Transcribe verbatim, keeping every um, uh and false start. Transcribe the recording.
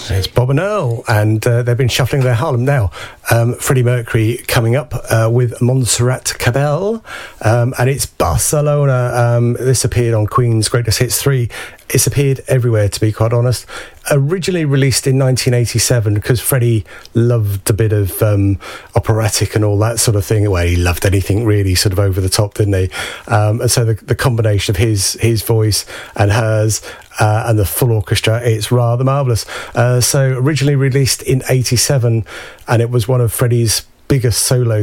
It's Bob and Earl, and uh, they've been shuffling their Harlem now. Um, Freddie Mercury coming up uh, with Montserrat Cabell, um, and it's Barcelona. Um, this appeared on Queen's Greatest Hits three. It's appeared everywhere, to be quite honest. Originally released in nineteen eighty-seven, because Freddie loved a bit of um, operatic and all that sort of thing. Well, he loved anything really sort of over the top, didn't he? Um, and so the, the combination of his his voice and hers uh, and the full orchestra, it's rather marvellous. Uh, so originally released in eighty-seven, and it was one of Freddie's biggest solo